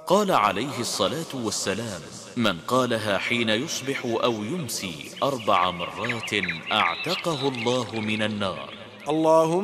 قال عليه الصلاة والسلام: من قالها حين يصبح أو يمسي 4 مرات أعتقه الله من النار. اللهم